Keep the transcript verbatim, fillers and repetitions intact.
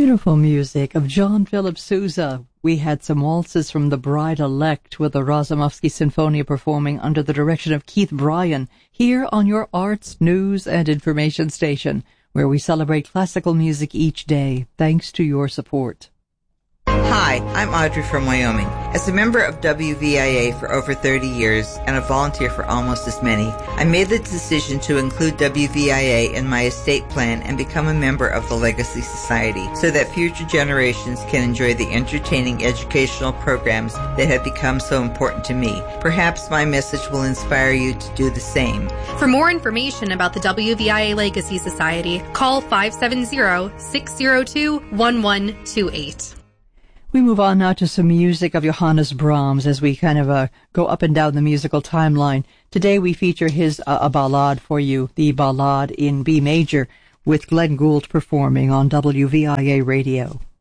Beautiful music of John Philip Sousa. We had some waltzes from The Bride-Elect with the Razumovsky Sinfonia performing under the direction of Keith Bryan here on your arts, news, and information station, where we celebrate classical music each day, thanks to your support. Hi, I'm Audrey from Wyoming. As a member of W V I A for over thirty years and a volunteer for almost as many, I made the decision to include W V I A in my estate plan and become a member of the Legacy Society so that future generations can enjoy the entertaining educational programs that have become so important to me. Perhaps my message will inspire you to do the same. For more information about the W V I A Legacy Society, call five seven zero, six zero two, one one two eight. We move on now to some music of Johannes Brahms as we kind of uh, go up and down the musical timeline. Today we feature his uh, a ballade for you, the Ballade in B major, with Glenn Gould performing on W V I A Radio.